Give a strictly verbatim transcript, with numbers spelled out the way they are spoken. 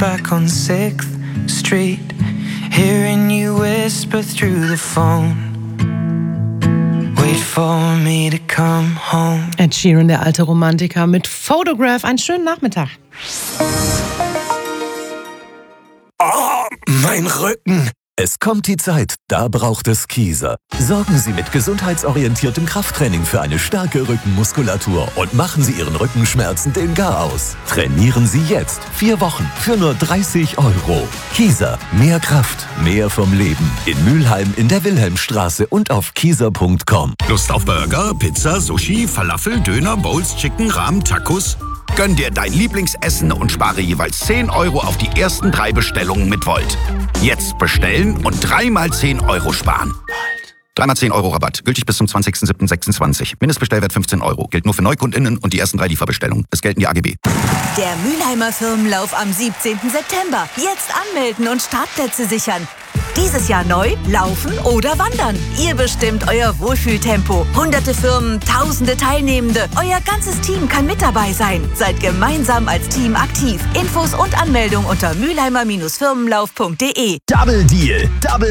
back on sixth Street, hearing you whisper through the phone. Wait for me to come home. Ed Sheeran, der alte Romantiker mit Photograph. Einen schönen Nachmittag. Oh, mein Rücken. Es kommt die Zeit, da braucht es Kieser. Sorgen Sie mit gesundheitsorientiertem Krafttraining für eine starke Rückenmuskulatur und machen Sie Ihren Rückenschmerzen den Gar aus. Trainieren Sie jetzt vier Wochen für nur dreißig Euro. Kieser, mehr Kraft, mehr vom Leben. In Mülheim in der Wilhelmstraße und auf kieser punkt com. Lust auf Burger, Pizza, Sushi, Falafel, Döner, Bowls, Chicken, Rahmen, Tacos? Gönn dir dein Lieblingsessen und spare jeweils zehn Euro auf die ersten drei Bestellungen mit Volt. Jetzt bestellen und dreimal zehn Euro sparen. Dreimal zehn Euro Rabatt. Gültig bis zum zwanzigster siebter sechsundzwanzig. Mindestbestellwert fünfzehn Euro. Gilt nur für NeukundInnen und die ersten drei Lieferbestellungen. Es gelten die A G B. Der Mülheimer Firmenlauf am siebzehnten September. Jetzt anmelden und Startplätze sichern. Dieses Jahr neu, laufen oder wandern. Ihr bestimmt euer Wohlfühltempo. Hunderte Firmen, tausende Teilnehmende. Euer ganzes Team kann mit dabei sein. Seid gemeinsam als Team aktiv. Infos und Anmeldung unter mülheimer Bindestrich firmenlauf punkt de. Double Deal. Double